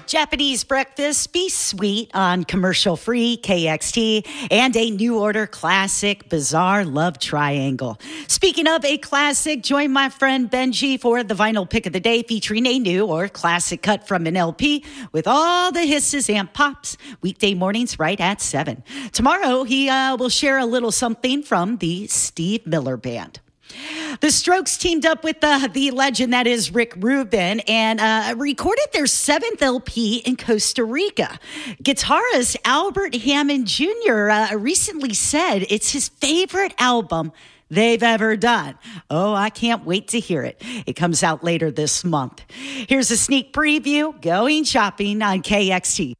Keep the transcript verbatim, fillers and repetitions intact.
Japanese breakfast, be sweet on commercial-free K X T, and a New Order classic, Bizarre Love Triangle. Speaking of a classic, join my friend Benji for the vinyl pick of the day featuring a new or classic cut from an L P with all the hisses and pops, weekday mornings right at seven. Tomorrow, he uh, will share a little something from the Steve Miller Band. The Strokes teamed up with the, the legend that is Rick Rubin and uh, recorded their seventh L P in Costa Rica. Guitarist Albert Hammond Junior Uh, recently said it's his favorite album they've ever done. Oh, I can't wait to hear it. It comes out later this month. Here's a sneak preview, Going Shopping on K X T.